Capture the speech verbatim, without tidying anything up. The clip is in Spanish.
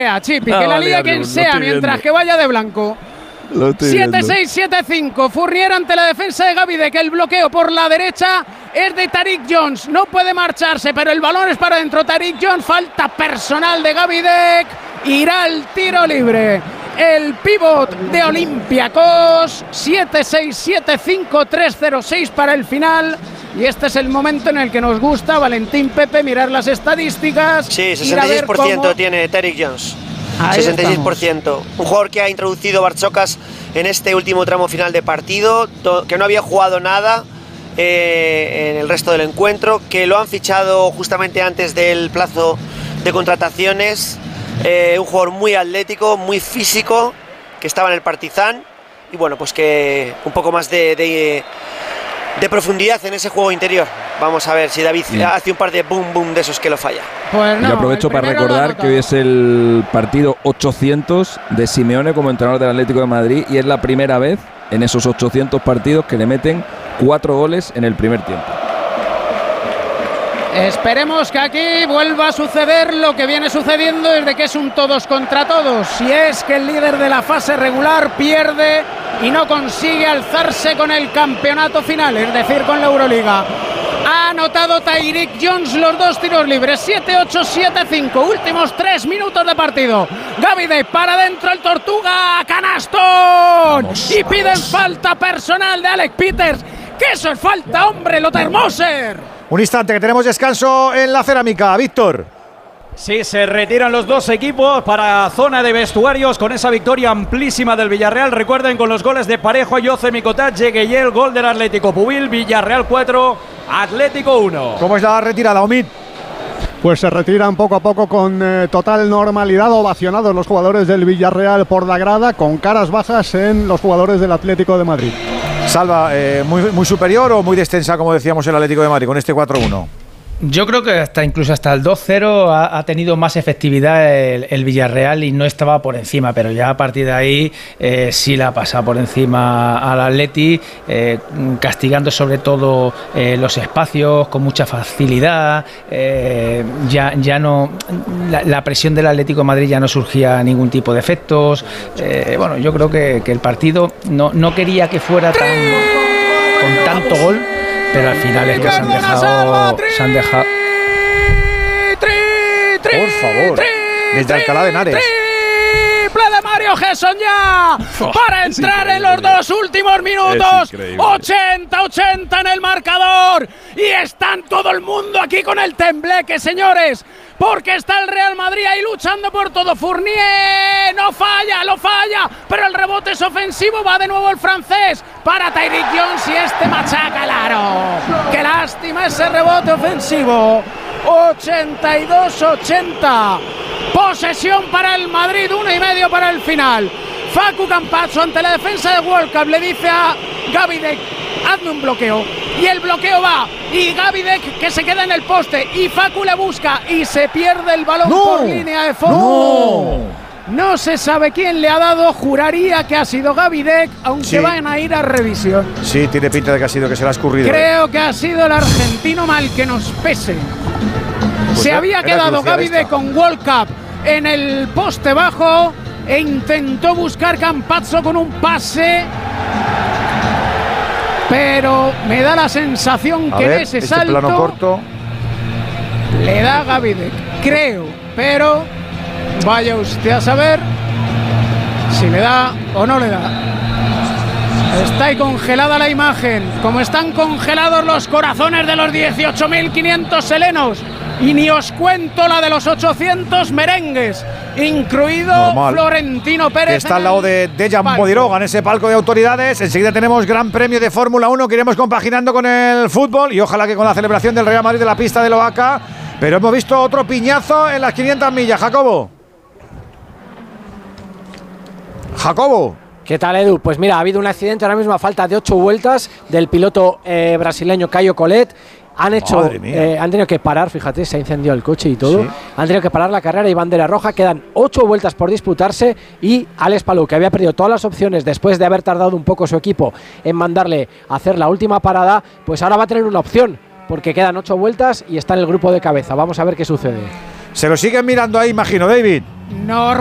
Chipi, que la liga quien sea, mientras que vaya de blanco. siete seis siete cinco. Fournier ante la defensa de Gavidec. El bloqueo por la derecha es de Tariq Jones. No puede marcharse, pero el balón es para adentro. Tariq Jones, falta personal de Gavidec. Irá al tiro libre el pívot de Olympiacos. Siete seis siete cinco tres cero seis para el final. Y este es el momento en el que nos gusta, Valentín Pepe, mirar las estadísticas. Sí, sesenta y seis por ciento cómo... tiene Tariq Jones. Ahí sesenta y seis por ciento. Estamos. Un jugador que ha introducido Barçocas en este último tramo final de partido, que no había jugado nada eh, en el resto del encuentro, que lo han fichado justamente antes del plazo de contrataciones. Eh, un jugador muy atlético, muy físico, que estaba en el Partizan. Y bueno, pues que un poco más de... de de profundidad en ese juego interior. Vamos a ver si David Bien. hace un par de boom boom de esos que lo falla. Pues no, y aprovecho para recordar que hoy es el partido ochocientos de Simeone como entrenador del Atlético de Madrid y es la primera vez en esos ochocientos partidos que le meten cuatro goles en el primer tiempo. Esperemos que aquí vuelva a suceder lo que viene sucediendo desde que es un todos contra todos. Si es que el líder de la fase regular pierde y no consigue alzarse con el campeonato final, es decir, con la Euroliga. Ha anotado Tariq Jones los dos tiros libres. Siete ocho siete cinco. Últimos tres minutos de partido. Gavidec para adentro el Tortuga. ¡Canastón! Vamos, y piden vamos. falta personal de Alec Peters. ¡Que eso es falta, hombre! ¡Lothar Moser! Un instante, que tenemos descanso en la cerámica. Víctor. Sí, se retiran los dos equipos para zona de vestuarios con esa victoria amplísima del Villarreal. Recuerden, con los goles de Parejo, Yoce Micotat, Yegueyel, gol del Atlético Pubil. Villarreal cuatro, Atlético uno. ¿Cómo es la retirada, Omid? Pues se retiran poco a poco con eh, total normalidad, ovacionados los jugadores del Villarreal por la grada, con caras bajas en los jugadores del Atlético de Madrid. Salva, eh, muy, muy superior o muy extensa, como decíamos, el Atlético de Madrid con este cuatro uno. Yo creo que hasta incluso hasta el dos cero ha, ha tenido más efectividad el, el Villarreal y no estaba por encima, pero ya a partir de ahí eh, sí la ha pasado por encima al Atleti, eh, castigando sobre todo eh, los espacios con mucha facilidad. Eh, ya, ya no la, la presión del Atlético de Madrid ya no surgía ningún tipo de efectos. Eh, bueno, yo creo que, que el partido no, no quería que fuera tan con tanto gol. Pero al final es que se han dejado. Se han dejado. Por favor. Desde Alcalá de Henares. Triple de Mario Gesson ya. Para entrar en los dos últimos minutos. ochenta ochenta en el marcador. Y están todo el mundo aquí con el tembleque, señores. Porque está el Real Madrid ahí luchando por todo. Fournier no falla, lo falla, pero el rebote es ofensivo. Va de nuevo el francés para Tariq Jones y este machaca el aro. Qué lástima ese rebote ofensivo. ochenta y dos ochenta. Posesión para el Madrid, uno y medio para el final. Facu Campazzo ante la defensa de World Cup le dice a Gavidec: hazme un bloqueo. Y el bloqueo va. Y Gavidec que se queda en el poste. Y Facu le busca. Y se pierde el balón no, por línea de fondo. No. no se sabe quién le ha dado. Juraría que ha sido Gavidec, aunque sí. van a ir a revisión. Sí, tiene pinta de que ha sido, que se le ha escurrido. Creo que ha sido el argentino, mal que nos pese. Pues se había quedado Gavidec con World Cup en el poste bajo. E intentó buscar Campazzo con un pase. Pero me da la sensación a que ver, en ese este salto plano corto le da Gavidec, creo, pero vaya usted a saber si le da o no le da. Está ahí congelada la imagen, como están congelados los corazones de los dieciocho mil quinientos helenos. Y ni os cuento la de los ochocientos merengues, incluido Normal. Florentino Pérez. Que está al lado de Dejan Bodiroga en ese palco de autoridades. Enseguida tenemos Gran Premio de Fórmula uno que iremos compaginando con el fútbol y ojalá que con la celebración del Real Madrid de la pista de Loaca. Pero hemos visto otro piñazo en las quinientas millas. Jacobo. Jacobo. ¿Qué tal, Edu? Pues mira, ha habido un accidente ahora mismo a falta de ocho vueltas del piloto eh, brasileño Caio Collet. Han hecho, eh, han tenido que parar, fíjate, se ha incendiado el coche y todo. Sí. Han tenido que parar la carrera y bandera roja. Quedan ocho vueltas por disputarse y Alex Palou, que había perdido todas las opciones después de haber tardado un poco su equipo en mandarle a hacer la última parada, pues ahora va a tener una opción, porque quedan ocho vueltas y está en el grupo de cabeza. Vamos a ver qué sucede. Se lo siguen mirando ahí, imagino, David. normal.